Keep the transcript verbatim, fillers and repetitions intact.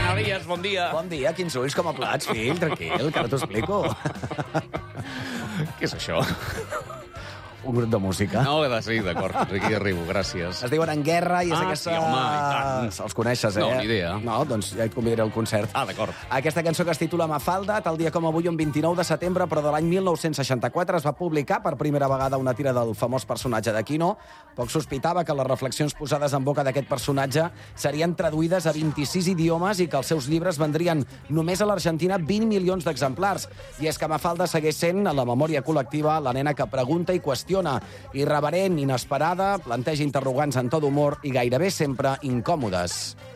Joan Elias, bon dia. Bon dia, quins ulls com a plats, fill, tranquil, que ara t'ho explico. Què és això? Un grup de música. No, sí, d'acord, aquí arribo, gràcies. Es diuen En Guerra i és Ah, aquesta... sí, home, i tant. Els coneixes, eh? No, ni idea. No, doncs ja et convidaré al concert. Ah, d'acord. Aquesta cançó que es titula Mafalda, tal dia com avui, un vint-i-nou de setembre, però de l'any mil nou-cents seixanta-quatre, es va publicar per primera vegada una tira del famós personatge de Quino. Poc sospitava que les reflexions posades en boca d'aquest personatge serien traduïdes a vint-i-sis idiomes i que els seus llibres vendrien només a l'Argentina vint milions d'exemplars. I és que Mafalda segueix sent, a la memòria col·lectiva, la nena que pregunta i qüestiona, irreverent, inesperada, planteja interrogants en to d'humor i gairebé sempre incòmodes.